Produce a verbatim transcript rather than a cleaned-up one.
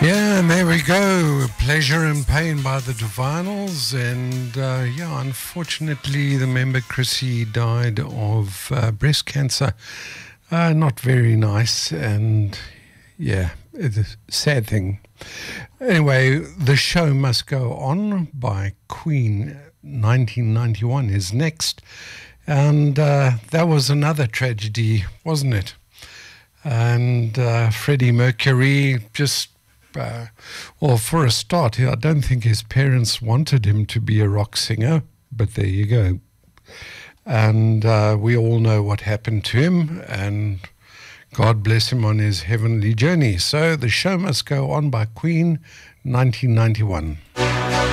Yeah, and there we go. Pleasure and Pain by the Divinals. And uh, yeah, unfortunately, the member Chrissy died of uh, breast cancer. Uh, not very nice. And yeah, it's a sad thing. Anyway, The Show Must Go On by Queen, nineteen ninety-one, is next. And uh, that was another tragedy, wasn't it? And uh, Freddie Mercury just, uh, well, for a start, I don't think his parents wanted him to be a rock singer, but there you go. And uh, we all know what happened to him, and God bless him on his heavenly journey. So The Show Must Go On by Queen, nineteen ninety-one.